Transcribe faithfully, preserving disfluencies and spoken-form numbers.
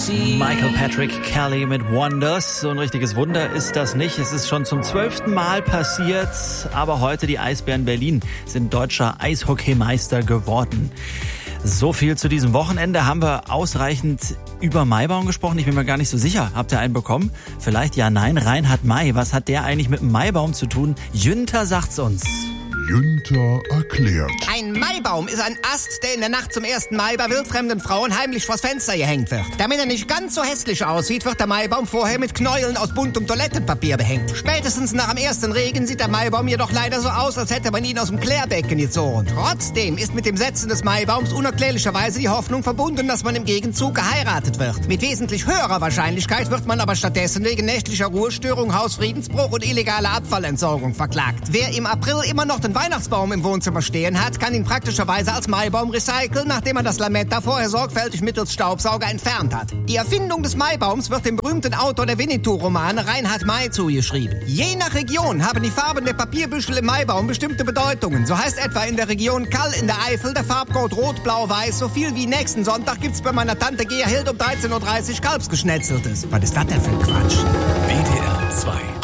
Michael Patrick Kelly mit Wonders. So ein richtiges Wunder ist das nicht. Es ist schon zum zwölften Mal passiert. Aber heute die Eisbären Berlin sind deutscher Eishockeymeister geworden. So viel zu diesem Wochenende. Haben wir ausreichend über Maibaum gesprochen? Ich bin mir gar nicht so sicher. Habt ihr einen bekommen? Vielleicht ja, nein. Reinhard May. Was hat der eigentlich mit dem Maibaum zu tun? Jünter sagt's uns. Jünter erklärt. Ein Maibaum ist ein Ast, der in der Nacht zum ersten Mai bei wildfremden Frauen heimlich vors Fenster gehängt wird. Damit er nicht ganz so hässlich aussieht, wird der Maibaum vorher mit Knäueln aus buntem Toilettenpapier behängt. Spätestens nach dem ersten Regen sieht der Maibaum jedoch leider so aus, als hätte man ihn aus dem Klärbecken gezogen. Trotzdem ist mit dem Setzen des Maibaums unerklärlicherweise die Hoffnung verbunden, dass man im Gegenzug geheiratet wird. Mit wesentlich höherer Wahrscheinlichkeit wird man aber stattdessen wegen nächtlicher Ruhestörung, Hausfriedensbruch und illegaler Abfallentsorgung verklagt. Wer im April immer noch den Weihnachtsbaum im Wohnzimmer stehen hat, kann ihn praktischerweise als Maibaum recyceln, nachdem er das Lametta vorher sorgfältig mittels Staubsauger entfernt hat. Die Erfindung des Maibaums wird dem berühmten Autor der Winnetou-Romane Reinhard May zugeschrieben. Je nach Region haben die Farben der Papierbüschel im Maibaum bestimmte Bedeutungen. So heißt etwa in der Region Kall in der Eifel der Farbcode Rot, Blau, Weiß so viel wie nächsten Sonntag gibt's bei meiner Tante Gerhild um dreizehn Uhr dreißig Kalbsgeschnetzeltes. Was ist das denn für ein Quatsch? W D R zwei